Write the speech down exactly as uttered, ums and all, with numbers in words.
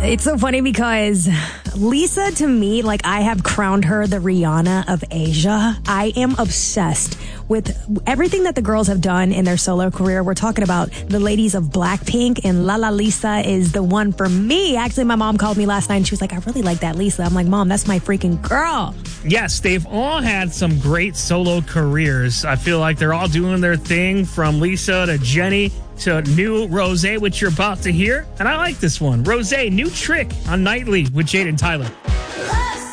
It's so funny because Lisa, to me, like I have crowned her the Rihanna of Asia. I am obsessed with everything that the girls have done in their solo career. We're talking about the ladies of Blackpink, and Lala Lisa is the one for me. Actually, my mom called me last night and she was like, I really like that Lisa. I'm like, Mom, that's my freaking girl. Yes, they've all had some great solo careers. I feel like they're all doing their thing, from Lisa to Jennie to new Rosé, which you're about to hear. And I like this one. Rosé, new trick on Nightly with Jade and Tyler.